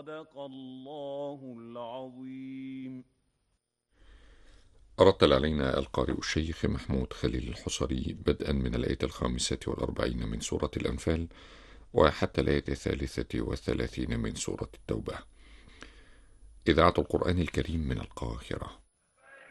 صدق الله العظيم. رتل علينا القارئ الشيخ محمود خليل الحصري بدءا من الآية 45 من سورة الأنفال وحتى الآية 33 من سورة التوبة. إذاعة القرآن الكريم من القاهرة.